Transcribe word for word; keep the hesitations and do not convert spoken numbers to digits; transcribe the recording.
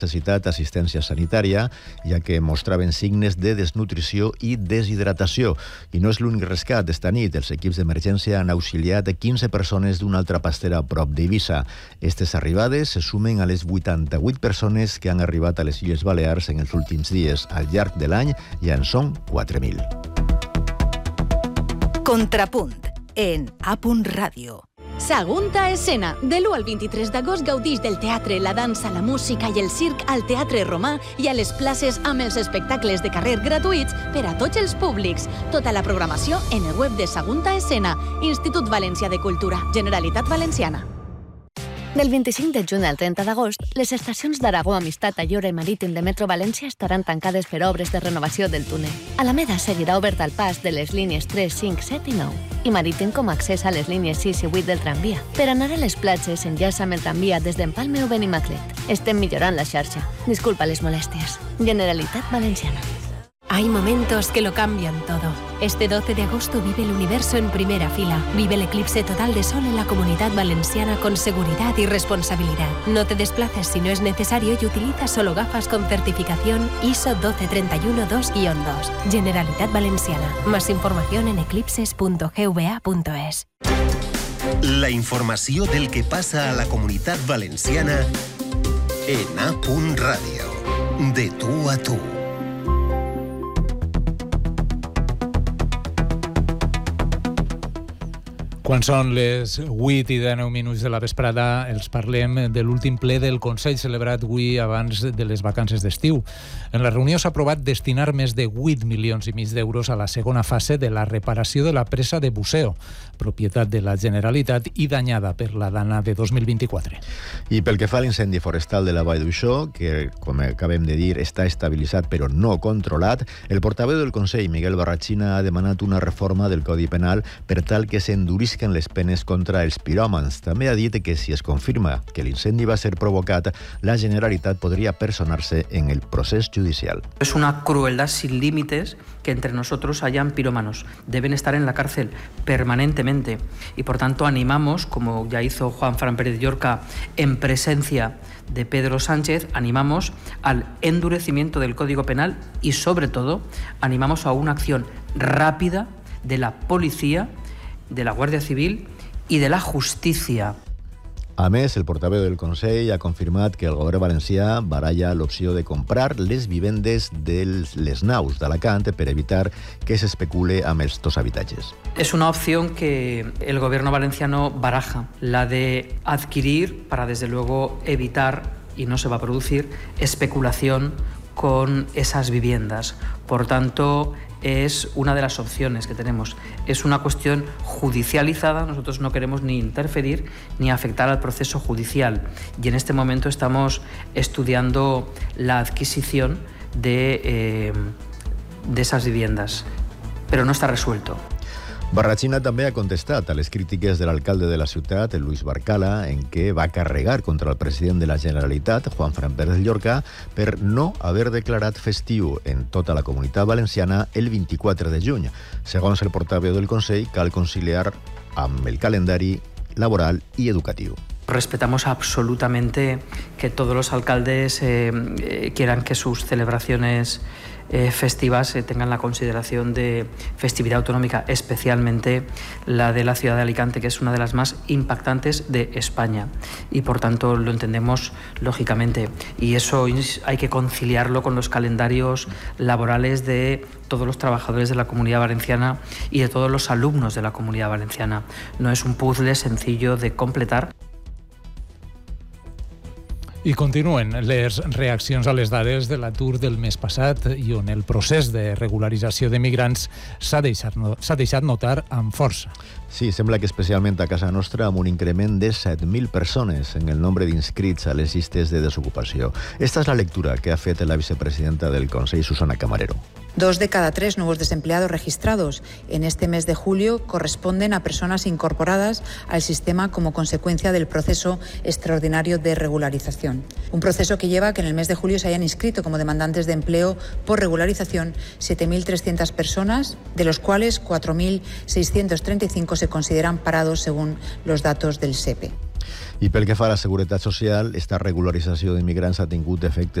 necessitat assistència sanitària, ja que mostraven signes de desnutrició i deshidratació. I no és l'únic rescat. Esta nit, els equips d'emergència han auxiliat quinze persones d'una altra pastera a prop d'Eivissa. Estes arribades se sumen a les vuitanta-vuit persones que han arribat a les Illes Balears en els últims dies. Al llarg de l'any ja en són quatre mil. Contrapunt en A. Ràdio. Sagunta Escena. De l'u al vint-i-tres d'agost gaudix del teatre, la dansa, la música i el circ al Teatre Romà i a les places amb els espectacles de carrer gratuïts per a tots els públics. Tota la programació en el web de Sagunta Escena, Institut Valencià de Cultura, Generalitat Valenciana. Del vint-i-cinc de juny al trenta d'agost, les estacions d'Aragó, Amistat, Ayora i Marítim de Metro València estaran tancades per obres de renovació del túnel. Alameda seguirà obert al pas de les línies tres, cinc, set i nou i Marítim com a accés a les línies sis i vuit del tramvia. Per anar a les platges, enllaça amb el tramvia des d'Empalme o Benimaclet. Estem millorant la xarxa. Disculpa les molèsties. Generalitat Valenciana. Hay momentos que lo cambian todo. Este doce de agosto vive el universo en primera fila. Vive el eclipse total de sol en la Comunidad Valenciana con seguridad y responsabilidad. No te desplaces si no es necesario y utiliza solo gafas con certificación I S O doce treinta y uno dos guion dos. Generalitat Valenciana. Más información en eclipses punto g v a punto es. La informació del que passa a la Comunitat Valenciana en A. Ràdio. De tu a tu. Quan són les vuit i dinou minuts de la vesprada, els parlem de l'últim ple del Consell celebrat avui abans de les vacances d'estiu. En la reunió s'ha aprovat destinar més de vuit milions i mig d'euros a la segona fase de la reparació de la presa de Buceo, propietat de la Generalitat i danyada per la dana de dos mil vint-i-quatre. I pel que fa a l'incendi forestal de la Vall d'Uixó, que, com acabem de dir, està estabilitzat però no controlat, el portaveu del Consell, Miguel Barrachina, ha demanat una reforma del Codi Penal per tal que s'endurisquen les penes contra els piròmans. També ha dit que si es confirma que l'incendi va ser provocat, la Generalitat podria personar-se en el procés judicial. Es una crueldad sin límites que entre nosotros hayan pirómanos. Deben estar en la cárcel permanentemente y por tanto animamos, como ya hizo Juan Fran Pérez Llorca en presencia de Pedro Sánchez, animamos al endurecimiento del Código Penal y sobre todo animamos a una acción rápida de la policía, de la Guàrdia Civil i de la justícia. A més, el portaveu del Consell ha confirmat que el govern valencià baralla l'opció de comprar les vivendes de les naus d'Alacant per evitar que s'especule amb els dos habitatges. Es una opción que el gobierno valenciano baraja, la de adquirir para desde luego evitar, y no se va a producir, especulación con esas viviendas. Por tanto, es una de las opciones que tenemos. Es una cuestión judicializada, nosotros no queremos ni interferir ni afectar al proceso judicial y en este momento estamos estudiando la adquisición de, eh, de esas viviendas, pero no está resuelto. Barrachina també ha contestat a les crítiques de l'alcalde de la ciutat, Luis Barcala, en què va carregar contra el president de la Generalitat, Juan Fran Pérez Llorca, per no haver declarat festiu en tota la Comunitat Valenciana el vint-i-quatre de juny. Segons el portaveu del Consell, cal conciliar amb el calendari laboral y educativo. Respetamos absolutamente que todos los alcaldes eh, eh, quieran que sus celebraciones Eh, festivas eh, tengan la consideración de festividad autonómica, especialmente la de la ciudad de Alicante, que es una de las más impactantes de España y por tanto lo entendemos lógicamente y eso hay que conciliarlo con los calendarios laborales de todos los trabajadores de la Comunidad Valenciana y de todos los alumnos de la Comunidad Valenciana. No es un puzzle sencillo de completar. I continuen les reaccions a les dades de l'atur del mes passat i on el procés de regularització de migrants s'ha deixat, s'ha deixat notar amb força. Sí, sembla que especialment a casa nostra amb un increment de set mil persones en el nombre d'inscrits a les llistes de desocupació. Esta és la lectura que ha fet la vicepresidenta del Consell, Susana Camarero. Dos de cada tres nuevos desempleados registrados en este mes de julio corresponden a personas incorporadas al sistema como consecuencia del proceso extraordinario de regularización. Un proceso que lleva a que en el mes de julio se hayan inscrito como demandantes de empleo por regularización siete mil trescientas personas, de los cuales cuatro mil seiscientos treinta y cinco se consideran parados según los datos del S E P E. I pel que fa a la seguretat social, esta regularització d'immigrants ha tingut efectes